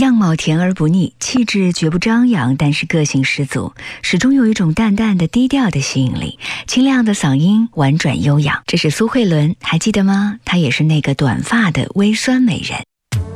样貌甜而不腻，气质绝不张扬，但是个性十足，始终有一种淡淡的低调的吸引力。清亮的嗓音，婉转悠扬，这是苏慧伦，还记得吗？她也是那个短发的微酸美人。